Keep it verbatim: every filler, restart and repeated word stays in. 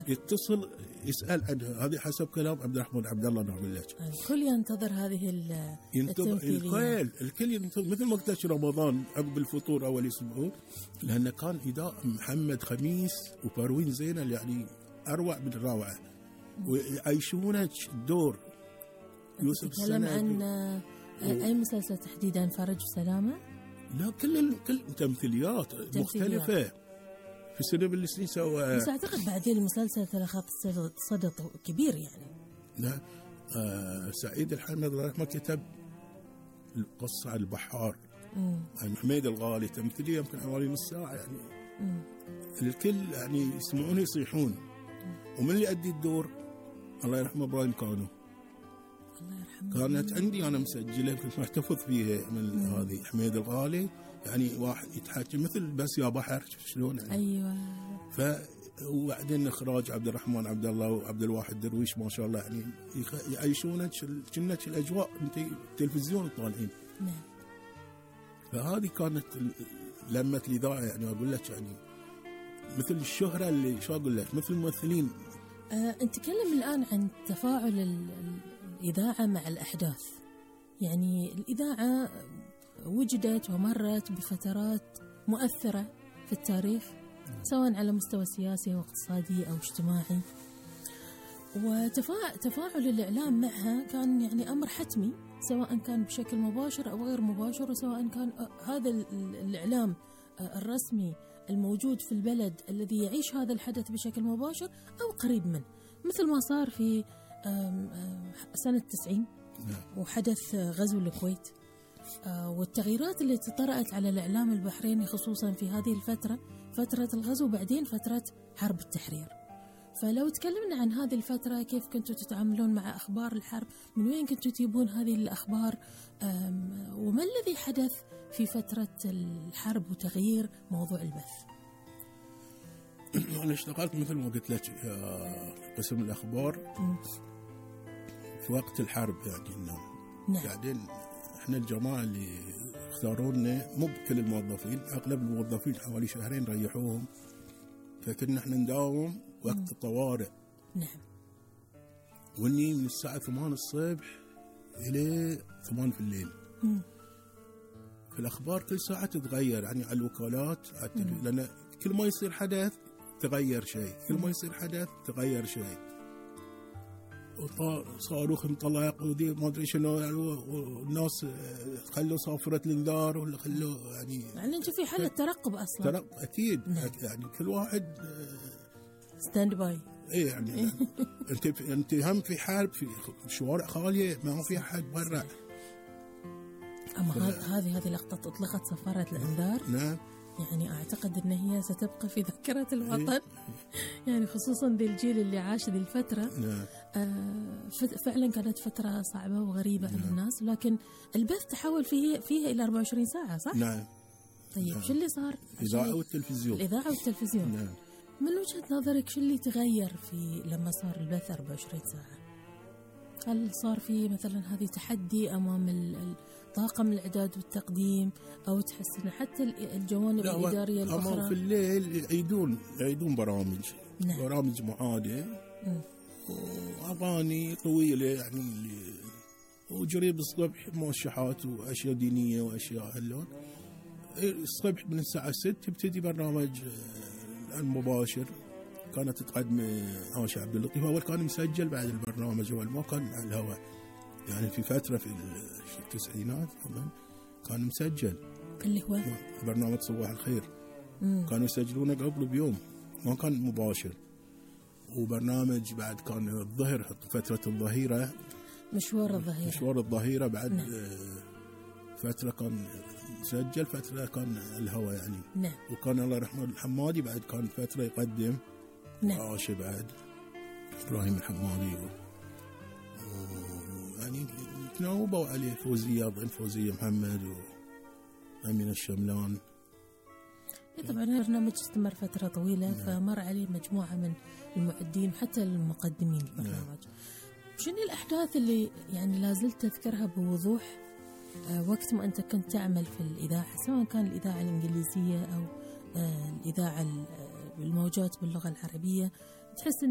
يتصل يسأل عنها. هذه حسب كلام عبد الرحمن عبد الله نعم لك. الكل ينتظر هذه التمثيلية. الكل الكل ينتظر، مثل ما قلت رمضان عقب الفطور أول أسبوع، لأن كان إداء محمد خميس وبروين زينة يعني أروع من الروعة، ويعيشونك الدور. يوسف تكلم عن أي مسلسل تحديدا؟ فرج وسلامة؟ لا، كل كل تمثيليات مختلفة في سنة من السنين سوى. بس أعتقد بعدين المسلسل ترى خط صدى كبير يعني. لا، آه سعيد الحمد الله رحمه كتب القصة على البحار عن حميد الغالي، تمثيلية يمكن حوالي نص ساعة يعني. مم. الكل يعني يسمعون يصيحون. ومن اللي يؤدي الدور الله يرحمه إبراهيم كانوا. الله يرحمه. كانت عندي أنا مسجلة، كنت محتفظ فيها من هذه حميد الغالي، يعني واحد يتحكي مثل بس يا بحر شلون يعني. أيوة. ف وبعدين إخراج عبد الرحمن عبد الله وعبد الواحد درويش ما شاء الله، يعني يعيشونك كأنك الأجواء أنت التلفزيون طالعين. نعم. فهذه كانت لمة الإذاعة، يعني أقول لك يعني مثل الشهرة اللي شو أقول لك مثل الممثلين. أه أنت تكلم الآن عن تفاعل الإذاعة مع الأحداث. يعني الإذاعة وجدت ومرت بفترات مؤثرة في التاريخ، سواء على مستوى سياسي أو اقتصادي أو اجتماعي، وتفاعل الإعلام معها كان يعني أمر حتمي، سواء كان بشكل مباشر أو غير مباشر، وسواء كان هذا الإعلام الرسمي الموجود في البلد الذي يعيش هذا الحدث بشكل مباشر أو قريب منه، مثل ما صار في سنة تسعين وحدث غزو الكويت، والتغييرات اللي طرأت على الإعلام البحريني خصوصا في هذه الفترة، فترة الغزو بعدين فترة حرب التحرير. فلو تكلمنا عن هذه الفترة، كيف كنتوا تتعاملون مع أخبار الحرب؟ من وين كنتوا تجيبون هذه الأخبار؟ وما الذي حدث في فترة الحرب وتغيير موضوع البث؟ أنا اشتغلت مثل ما قلت لك قسم الأخبار م. في وقت الحرب يعني. نعم. بعدين احنا الجماعة اللي اختارونا مو بكل الموظفين، أغلب الموظفين حوالي شهرين ريحوهم، فكنا احنا نداوم وقت م. الطوارئ. نعم. واني من الساعة ثمان الصبح إلى ثمان في الليل. م. في الأخبار كل ساعة تتغير يعني على الوكالات، لأن كل ما يصير حدث تغير شيء، كل ما يصير حدث تغير شيء. صاروخ انطلق ودي ما ادري شنو يعني، والناس خلوا صافرة الانذار ولا خلوا يعني يعني انتم في حالة ترقب اصلا. ترقب اكيد. نعم. يعني كل واحد ستاند باي. ايه يعني انت انت هم في حرب، في شوارع خالية ما في احد برا. اما هذه هذه لقطة اطلقت صفارة الانذار. نعم. يعني أعتقد أن هي ستبقى في ذاكرة الوطن. يعني خصوصا ذي الجيل اللي عاش ذي الفترة. آه فعلا كانت فترة صعبة وغريبة على الناس، لكن البث تحول فيه فيها إلى أربعة وعشرين ساعة صح؟ نعم. طيب نعم. شو اللي صار؟ الإذاعة والتلفزيون. الإذاعة والتلفزيون. نعم. من وجهة نظرك شو اللي تغير في لما صار البث أربعة وعشرين ساعة؟ هل صار في مثلا هذه تحدي أمام طاقم الإعداد والتقديم، أو تحس إن حتى الجوانب الإدارية الأخرى؟ أمام في الليل يعيدون يعيدون برامج. نعم. برامج معادة وأغاني طويلة يعني، وجريب الصبح موشحات وأشياء دينية وأشياء هاللون. الصبح من الساعة ستة تبتدي برنامج المباشر، كانت تقدم عاشة عبد اللطيف. أول كان مسجل بعد البرنامج، أول ما كان على الهواء يعني. في فترة في التسعينات كان مسجل اللي هو برنامج صباح الخير. مم. كانوا يسجلونه قبل بيوم، ما كان مباشر. وبرنامج بعد كان الظهر، فترة الظهيرة، مشوار الظهيرة مشوار الظهيرة بعد. نعم. فترة كان مسجل، فترة كان الهواء يعني. نعم. وكان الله يرحمه الحمادي بعد كان فترة يقدم. نعم. عاشي بعد إبراهيم الحمادي و... و... يعني تناوبوا عليه فوزية ضمن فوزية محمد وأمين الشملان. طبعا البرنامج استمر فترة طويلة. نعم. فمر عليه مجموعة من المعدين وحتى المقدمين البرنامج. نعم. شنو الأحداث اللي يعني لازلت تذكرها بوضوح آه وقت ما أنت كنت تعمل في الإذاعة، سواء كان الإذاعة الإنجليزية أو آه الإذاعة الموجات باللغة العربية، تحس